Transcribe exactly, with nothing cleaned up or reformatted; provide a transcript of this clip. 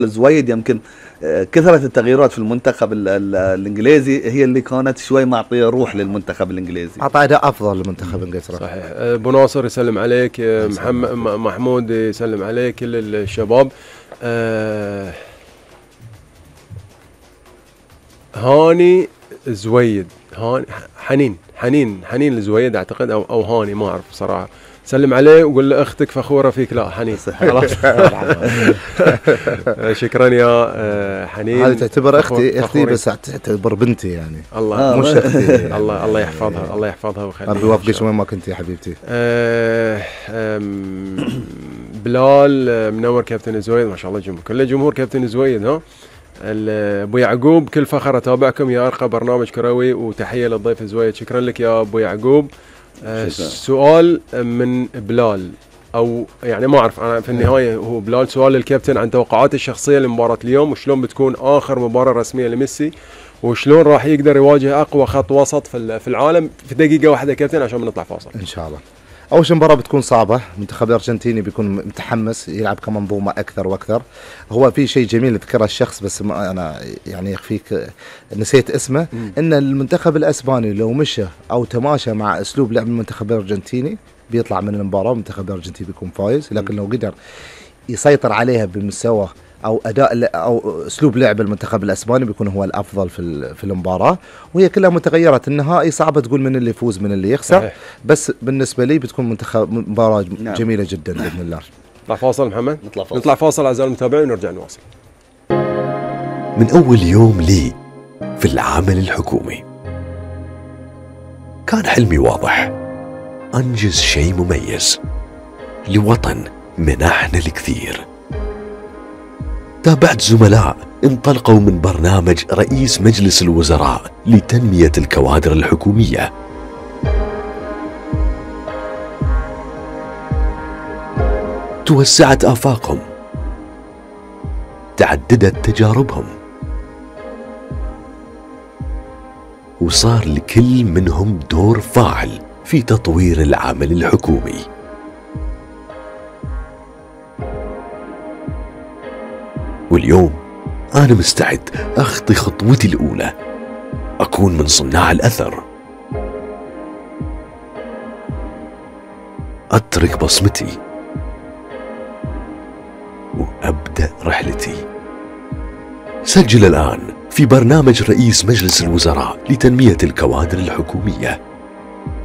الزويد يمكن كثرة التغييرات في المنتخب ال ال الانجليزي هي اللي كانت شوي معطيه روح للمنتخب الانجليزي، اعطى اداء افضل للمنتخب انجلترا. صحيح. ابو ناصر يسلم عليك، محمد محمود يسلم عليك، كل الشباب. أه هاني زويد، هاني حنين حنين حنين الزويد اعتقد، او او هاني ما اعرف بصراحه. سلم عليه وقول له اختك فخوره فيك. لا حنين خلاص. شكرا يا حنين. هذه تعتبر اختي اختي بس تعتبر بنتي يعني. الله مش اختي. الله الله يحفظها، الله يحفظها ويخليها. ربي يوفقك وين ما كنت يا حبيبتي. بلال منور كابتن زويد، ما شاء الله جمهور كله جمهور كابتن زويد. ها ابو يعقوب، كل فخر اتابعكم يا ارقى برنامج كروي، وتحيه للضيف زويد. شكرا لك يا ابو يعقوب. آه سؤال من بلال، او يعني ما اعرف انا في النهايه هو بلال، سؤال للكابتن عن توقعات الشخصيه لمباراه اليوم، وشلون بتكون اخر مباراه رسميه لميسي، وشلون راح يقدر يواجه اقوى خط وسط في في العالم في دقيقه واحده كابتن عشان بنطلع فاصل. ان شاء الله. اول شيء مباراه بتكون صعبه، المنتخب الارجنتيني بيكون متحمس يلعب كمنظومه اكثر واكثر. هو في شيء جميل ذكره الشخص بس ما انا يعني يخفيك نسيت اسمه، م. ان المنتخب الاسباني لو مشى او تماشى مع اسلوب لعب المنتخب الارجنتيني بيطلع من المباراه، المنتخب الارجنتيني بيكون فايز. لكن م. لو قدر يسيطر عليها بمستوى او اداء او اسلوب لعب المنتخب الاسباني بيكون هو الافضل في في المباراه. وهي كلها متغيرات، النهائي صعبه تقول من اللي يفوز من اللي يخسر. صحيح. بس بالنسبه لي بتكون منتخب مباراه نعم. جميله جدا باذن الله. نطلع فاصل محمد. نطلع فاصل نطلع فاصل اعزائي المتابعين ونرجع نواصل. من اول يوم لي في العمل الحكومي كان حلمي واضح، انجز شيء مميز لوطن منحنا الكثير. تابعت زملاء انطلقوا من برنامج رئيس مجلس الوزراء لتنمية الكوادر الحكومية، توسعت آفاقهم، تعددت تجاربهم، وصار لكل منهم دور فاعل في تطوير العمل الحكومي. واليوم أنا مستعد أخطي خطوتي الأولى، أكون من صناع الأثر، أترك بصمتي وأبدأ رحلتي. سجل الآن في برنامج رئيس مجلس الوزراء لتنمية الكوادر الحكومية.